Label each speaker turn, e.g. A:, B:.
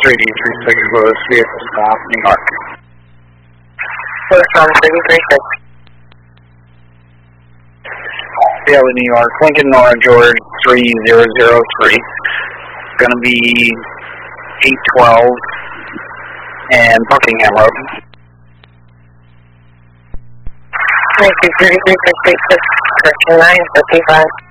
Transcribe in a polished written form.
A: 3D36 Lewis, vehicle stop, New York.
B: Lewis on 3D36.
A: Seattle, New York, Lincoln Nora George 3003. Gonna be 812 and Buckingham Road.
B: Thank you, 3D36, correction 955.